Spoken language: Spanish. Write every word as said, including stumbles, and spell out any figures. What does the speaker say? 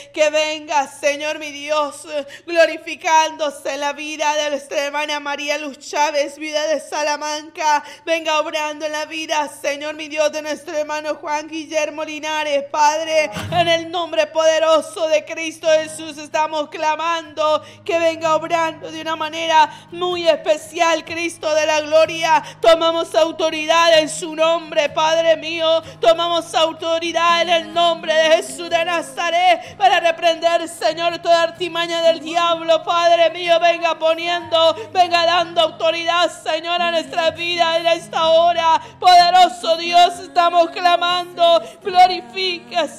Que venga, Señor mi Dios, glorificándose la vida de nuestra hermana María Luz Chávez, vida de Salamanca. Venga obrando en la vida, Señor mi Dios, de nuestro hermano Juan Guillermo Linares, Padre. En el nombre poderoso de Cristo Jesús estamos clamando que venga obrando de una manera muy especial, Cristo de la gloria. Tomamos autoridad en su nombre, Padre mío. Tomamos autoridad en el nombre de Jesús de Nazaret para reprender, Señor, toda artimaña del diablo. Padre mío, venga poniendo, venga dando autoridad, Señor, a nuestra vida en esta hora. Poderoso Dios, estamos clamando. Glorifica,